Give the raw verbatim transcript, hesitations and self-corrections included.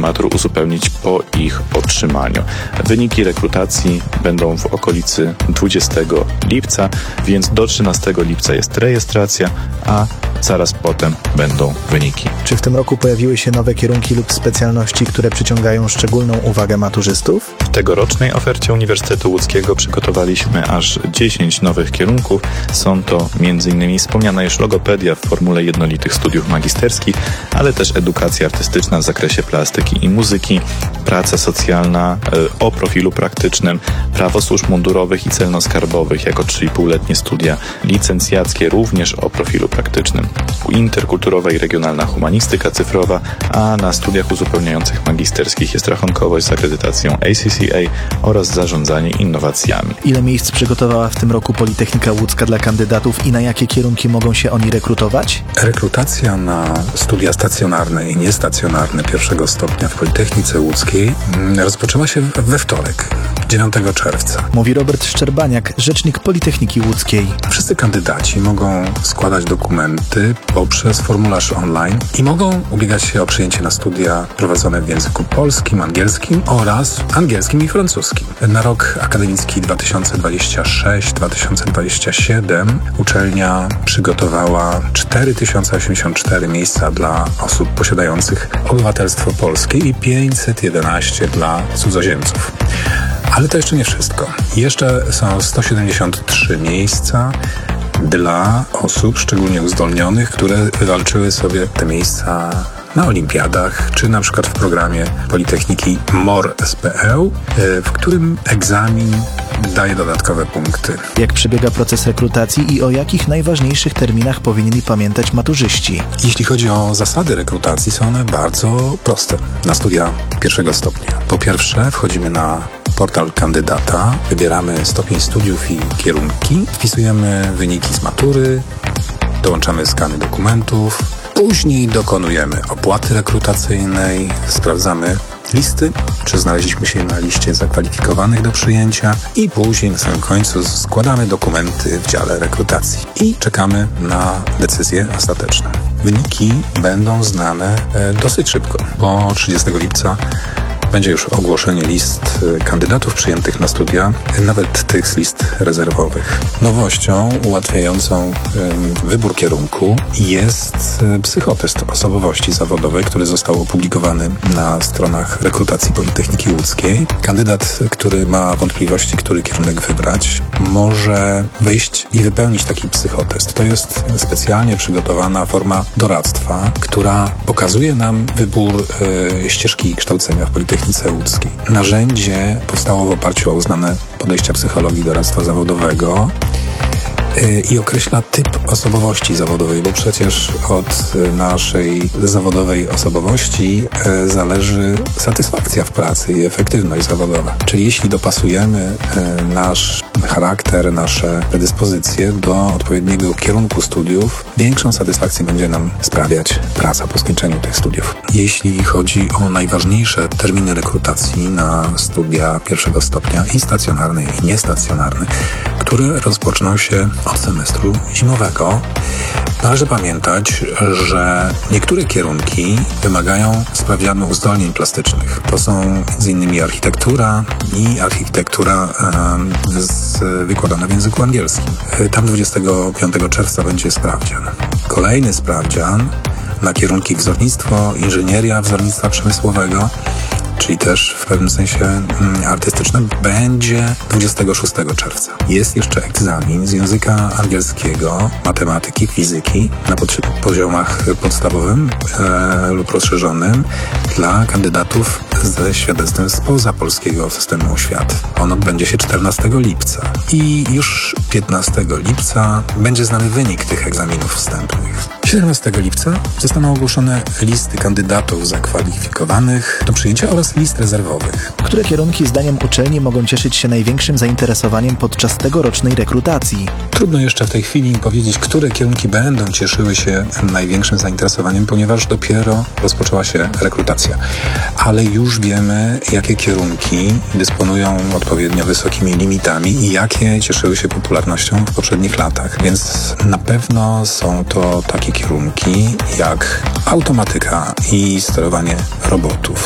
matur uzupełnić po ich otrzymaniu. Wyniki rekrutacji będą w okolicy dwudziestego lipca, więc do trzynastego lipca jest rejestracja, a zaraz potem będą wyniki. Czy w tym roku pojawiły się nowe kierunki lub specjalności, które przyciągają szczególną uwagę maturzystów? W tegorocznej ofercie Uniwersytetu Łódzkiego przygotowaliśmy aż dziesięć nowych kierunków. Są to między innymi wspomniana już logopedia w formule jednolitych studiów magisterskich, ale też edukacja artystyczna w zakresie plastyki i muzyki, praca socjalna o profilu praktycznym, prawo służb mundurowych i celno-skarbowych jako trzy i pół letnie studia licencjackie również o profilu praktycznym, interkulturowa i regionalna humanistyka cyfrowa, a na studiach uzupełniających magisterskich jest rachunkowość z akredytacją A C C A oraz zarządzanie innowacjami. Ile miejsc przygotowała w tym roku Politechnika Łódzka dla kandydatów i na jakie kierunki mogą się oni rekrutować? Rekrutacja na studia stacjonarne i niestacjonarne pierwszego stopnia w Politechnice Łódzkiej rozpoczęła się we wtorek, dziewiątego czerwca. Mówi Robert Szczerbaniak, rzecznik Politechniki Łódzkiej. Wszyscy kandydaci mogą składać dokumenty poprzez formularz online i mogą ubiegać się o przyjęcie na studia prowadzone w języku polskim, angielskim oraz angielskim i francuskim. Na rok akademicki dwa tysiące dwudziesty szósty dwa tysiące dwudziesty siódmy uczelnia przygotowała cztery tysiące osiemdziesiąt cztery miejsca dla osób posiadających obywatelstwo polskie i pięćset jedenaście dla cudzoziemców. Ale to jeszcze nie wszystko. Jeszcze są sto siedemdziesiąt trzy miejsca dla osób szczególnie uzdolnionych, które wywalczyły sobie te miejsca na olimpiadach, czy na przykład w programie Politechniki M O R S P E U, w którym egzamin daje dodatkowe punkty. Jak przebiega proces rekrutacji i o jakich najważniejszych terminach powinni pamiętać maturzyści? Jeśli chodzi o zasady rekrutacji, są one bardzo proste na studia pierwszego stopnia. Po pierwsze, wchodzimy na portal kandydata, wybieramy stopień studiów i kierunki, wpisujemy wyniki z matury, dołączamy skany dokumentów, później dokonujemy opłaty rekrutacyjnej, sprawdzamy listy, czy znaleźliśmy się na liście zakwalifikowanych do przyjęcia i później na samym końcu składamy dokumenty w dziale rekrutacji i czekamy na decyzję ostateczną. Wyniki będą znane dosyć szybko, bo trzydziestego lipca będzie już ogłoszenie list kandydatów przyjętych na studia, nawet tych z list rezerwowych. Nowością ułatwiającą wybór kierunku jest psychotest osobowości zawodowej, który został opublikowany na stronach rekrutacji Politechniki Łódzkiej. Kandydat, który ma wątpliwości, który kierunek wybrać, może wyjść i wypełnić taki psychotest. To jest specjalnie przygotowana forma doradztwa, która pokazuje nam wybór e, ścieżki kształcenia w Politechnice Łódzkiej. Narzędzie powstało w oparciu o uznane podejścia psychologii doradztwa zawodowego i określa typ osobowości zawodowej, bo przecież od naszej zawodowej osobowości zależy satysfakcja w pracy i efektywność zawodowa. Czyli jeśli dopasujemy nasz charakter, nasze predyspozycje do odpowiedniego kierunku studiów, większą satysfakcję będzie nam sprawiać praca po skończeniu tych studiów. Jeśli chodzi o najważniejsze terminy rekrutacji na studia pierwszego stopnia i stacjonarne i niestacjonarne, które rozpoczną się od semestru zimowego, należy pamiętać, że niektóre kierunki wymagają sprawdzianu uzdolnień plastycznych. To są między innymi architektura i architektura e, z, wykładana w języku angielskim. Tam dwudziestego piątego czerwca będzie sprawdzian. Kolejny sprawdzian na kierunki wzornictwo, inżynieria wzornictwa przemysłowego, czyli też w pewnym sensie mm, artystyczne, będzie dwudziestego szóstego czerwca. Jest jeszcze egzamin z języka angielskiego, matematyki, fizyki na pod- poziomach podstawowym e, lub rozszerzonym dla kandydatów ze świadectwem spoza polskiego systemu oświaty. On odbędzie się czternastego lipca i już piętnastego lipca będzie znany wynik tych egzaminów wstępnych. siedemnastego lipca zostaną ogłoszone listy kandydatów zakwalifikowanych do przyjęcia oraz list rezerwowych. Które kierunki zdaniem uczelni mogą cieszyć się największym zainteresowaniem podczas tegorocznej rekrutacji? Trudno jeszcze w tej chwili powiedzieć, które kierunki będą cieszyły się największym zainteresowaniem, ponieważ dopiero rozpoczęła się rekrutacja. Ale już wiemy, jakie kierunki dysponują odpowiednio wysokimi limitami i jakie cieszyły się popularnością w poprzednich latach. Więc na pewno są to takie kierunki jak automatyka i sterowanie robotów,